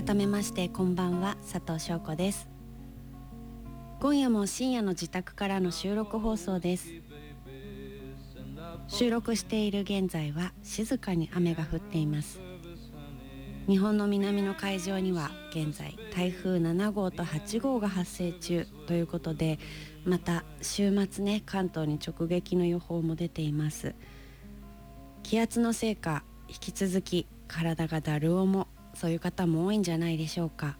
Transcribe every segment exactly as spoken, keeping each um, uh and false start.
改めましてこんばんは、佐藤翔子です。今夜も深夜の自宅からの収録放送です。収録している現在は静かに雨が降っています。日本の南の海上には現在台風なな号とはち号が発生中ということで、また週末ね、関東に直撃の予報も出ています。気圧のせいか引き続き体がだるおも、そういう方も多いんじゃないでしょうか。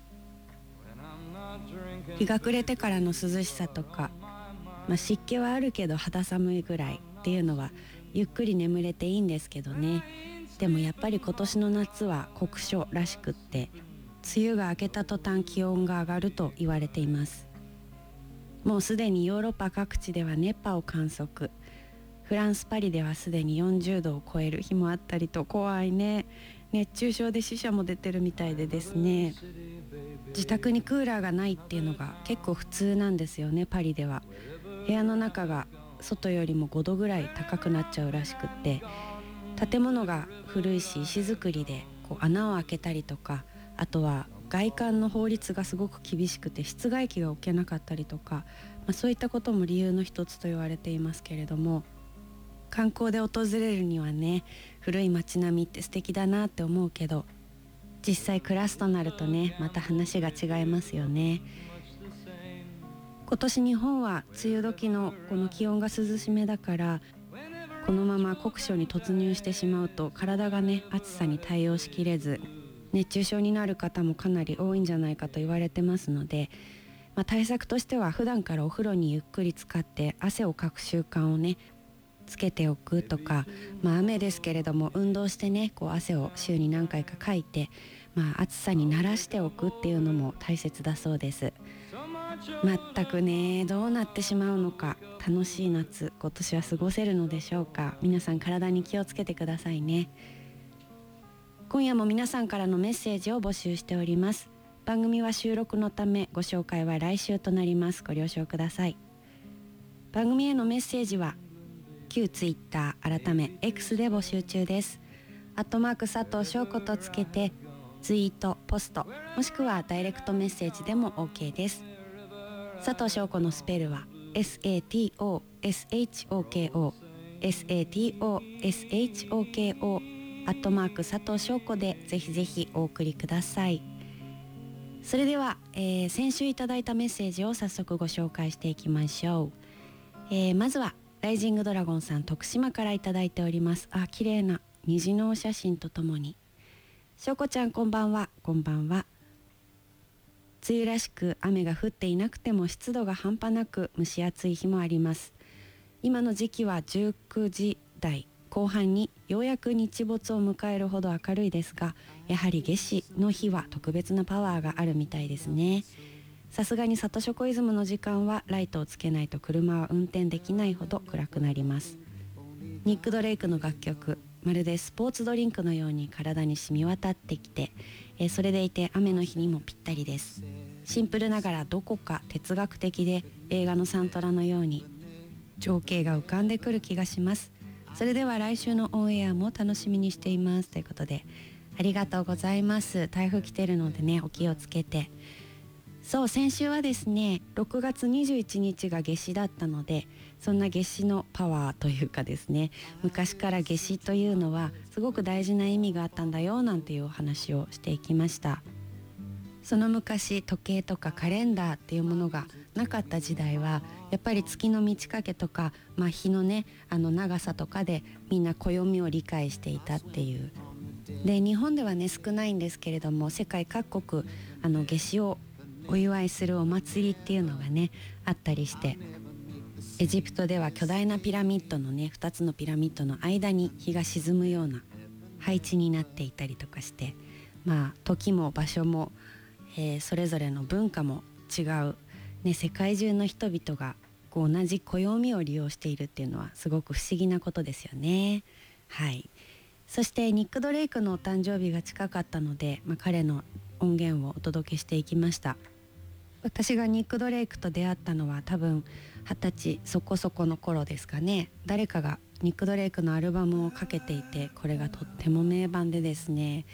日が暮れてからの涼しさとか、まあ、湿気はあるけど肌寒いぐらいっていうのはゆっくり眠れていいんですけどね。でもやっぱり今年の夏は酷暑らしくって、梅雨が明けた途端気温が上がると言われています。もうすでにヨーロッパ各地では熱波を観測、フランス・パリではすでによんじゅうどを超える日もあったりと、怖いね。熱中症で死者も出てるみたいでですね、自宅にクーラーがないっていうのが結構普通なんですよね。パリでは部屋の中が外よりもごどぐらい高くなっちゃうらしくって、建物が古いし石造りでこう穴を開けたりとか、あとは外観の法律がすごく厳しくて室外機が置けなかったりとか、まあ、そういったことも理由の一つと言われていますけれども、観光で訪れるにはね、古い街並みって素敵だなって思うけど、実際暮らすとなるとね、また話が違いますよね。今年日本は梅雨時のこの気温が涼しめだから、このまま酷暑に突入してしまうと体がね、暑さに対応しきれず熱中症になる方もかなり多いんじゃないかと言われてますので、まあ、対策としては普段からお風呂にゆっくり浸かって汗をかく習慣をねつけておくとか、まあ、雨ですけれども運動してね、こう汗を週に何回かかいて、まあ、暑さに慣らしておくっていうのも大切だそうです。全くね、どうなってしまうのか、楽しい夏今年は過ごせるのでしょうか。皆さん体に気をつけてくださいね。今夜も皆さんからのメッセージを募集しております。番組は収録のためご紹介は来週となります。ご了承ください。番組へのメッセージは旧ツイッター改め X で募集中です。アットマーク佐藤翔子とつけてツイート、ポストもしくはダイレクトメッセージでも OK です。佐藤翔子のスペルは エス エー ティー オー エス エイチ オー ケー オー エス エー ティー オー エス エイチ オー ケー オー アットマーク佐藤翔子でぜひぜひお送りください。それでは、えー、先週いただいたメッセージを早速ご紹介していきましょう。えー、まずはライジングドラゴンさん、徳島からいただいております。あ、綺麗な虹のお写真とともに。しょうこちゃんこんばんは。こんばんは。梅雨らしく雨が降っていなくても湿度が半端なく蒸し暑い日もあります。今の時期はじゅうくじ台後半にようやく日没を迎えるほど明るいですが、やはり夏至の日は特別なパワーがあるみたいですね。さすがに里ショコイズムの時間はライトをつけないと車は運転できないほど暗くなります。ニック・ドレイクの楽曲、まるでスポーツドリンクのように体に染み渡ってきて、えー、それでいて雨の日にもぴったりです。シンプルながらどこか哲学的で、映画のサントラのように情景が浮かんでくる気がします。それでは来週のオンエアも楽しみにしていますということで、ありがとうございます。台風来てるのでね、お気をつけて。そう、先週はですね、ろくがつにじゅういちにちが夏至だったので、そんな夏至のパワーというかですね、昔から夏至というのはすごく大事な意味があったんだよなんていうお話をしていきました。その昔、時計とかカレンダーっていうものがなかった時代は、やっぱり月の満ち欠けとか、まあ、日のね、あの長さとかでみんな暦を理解していたっていう。で、日本ではね少ないんですけれども、世界各国あの夏至をお祝いするお祭りっていうのがねあったりして、エジプトでは巨大なピラミッドのねふたつのピラミッドの間に日が沈むような配置になっていたりとかして、まあ時も場所も、えー、それぞれの文化も違う、ね、世界中の人々がこう同じ暦を利用しているっていうのはすごく不思議なことですよね。はい。そしてニック・ドレイクのお誕生日が近かったので、まあ、彼の音源をお届けしていきました。私がニック・ドレイクと出会ったのは多分二十歳そこそこの頃ですかね。誰かがニック・ドレイクのアルバムをかけていて、これがとっても名盤でですね、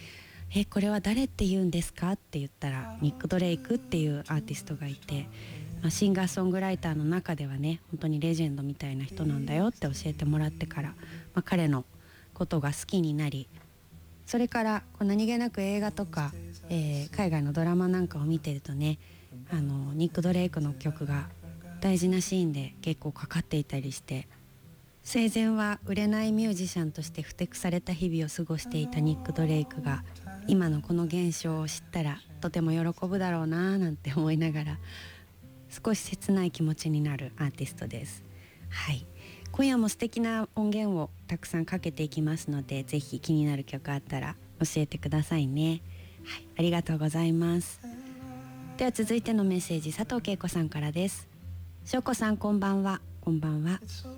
えこれは誰って言うんですかって言ったらニック・ドレイクっていうアーティストがいて、まあ、シンガーソングライターの中ではね本当にレジェンドみたいな人なんだよって教えてもらってから、まあ、彼のことが好きになり、それからこう何気なく映画とか、えー海外のドラマなんかを見てるとね、あのニック・ドレイクの曲が大事なシーンで結構かかっていたりして、生前は売れないミュージシャンとしてふてくされた日々を過ごしていたニック・ドレイクが今のこの現象を知ったらとても喜ぶだろうななんて思いながら、少し切ない気持ちになるアーティストです。はい、今夜も素敵な音源をたくさんかけていきますので、ぜひ気になる曲あったら教えてくださいね。はい、ありがとうございます。では続いてのメッセージ、佐藤恵子さんからです。しょうこさんこんばんは。こんばんは。